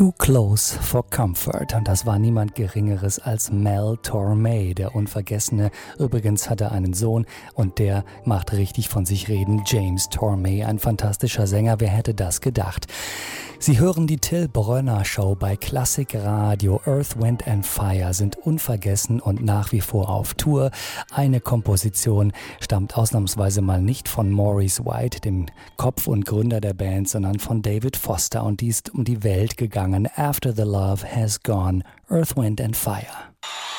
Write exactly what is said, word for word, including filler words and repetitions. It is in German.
Too Close for Comfort. Und das war niemand Geringeres als Mel Torme, der Unvergessene. Übrigens hat er einen Sohn und der macht richtig von sich reden. James Torme, ein fantastischer Sänger. Wer hätte das gedacht? Sie hören die Till Brönner Show bei Klassik Radio. Earth, Wind and Fire sind unvergessen und nach wie vor auf Tour. Eine Komposition stammt ausnahmsweise mal nicht von Maurice White, dem Kopf und Gründer der Band, sondern von David Foster, und die ist um die Welt gegangen. After the Love Has Gone, Earth, Wind and Fire.